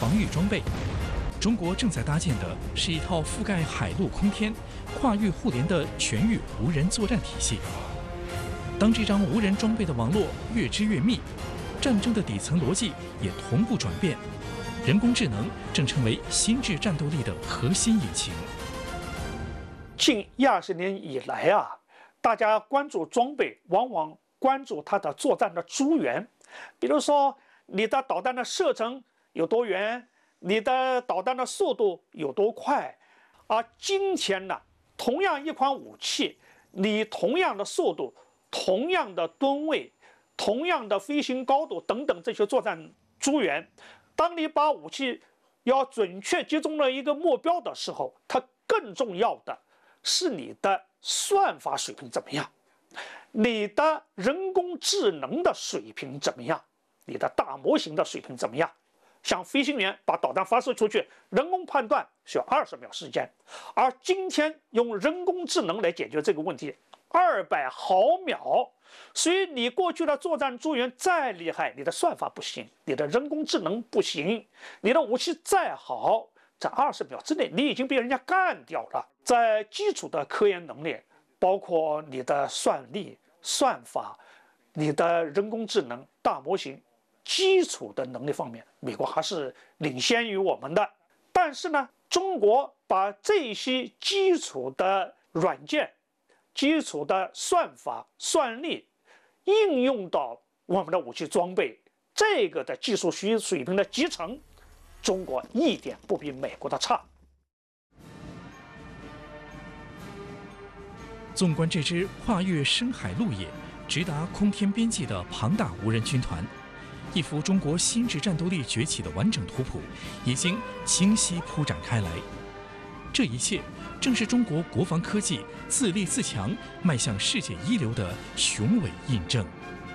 防御装备。中国正在搭建的是一套覆盖海陆空天、跨域互联的全域无人作战体系。当这张无人装备的网络越织越密，战争的底层逻辑也同步转变。人工智能正成为心智战斗力的核心引擎。 近10-20年以来啊，大家关注装备，往往关注它的作战的资源，比如说你的导弹的射程有多远，你的导弹的速度有多快。而今天呢，同样一款武器，你同样的速度、同样的吨位、同样的飞行高度等等这些作战资源，当你把武器要准确击中了一个目标的时候，它更重要的是你的算法水平怎么样，你的人工智能的水平怎么样，你的大模型的水平怎么样。像飞行员把导弹发射出去，人工判断需要20秒时间，而今天用人工智能来解决这个问题，200毫秒。所以你过去的作战资源再厉害，你的算法不行，你的人工智能不行，你的武器再好，在20秒之内你已经被人家干掉了。在基础的科研能力，包括你的算力、算法、你的人工智能、大模型基础的能力方面，美国还是领先于我们的。但是呢，中国把这些基础的软件、基础的算法、算力应用到我们的武器装备，这个的技术水平的集成，中国一点不比美国的差。 纵观这支跨越深海陆野、直达空天边际的庞大无人军团，一幅中国心智战斗力崛起的完整图谱已经清晰铺展开来。这一切正是中国国防科技自立自强、迈向世界一流的雄伟印证。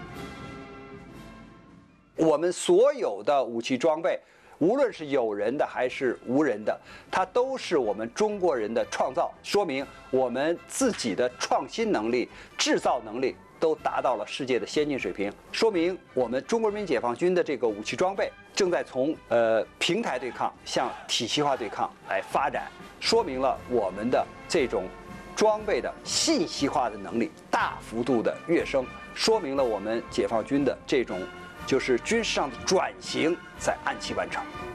我们所有的武器装备，无论是有人的还是无人的，它都是我们中国人的创造，说明我们自己的创新能力、制造能力都达到了世界的先进水平，说明我们中国人民解放军的这个武器装备正在从平台对抗向体系化对抗来发展，说明了我们的这种装备的信息化的能力大幅度的跃升，说明了我们解放军的这种就是军事上的转型在按期完成。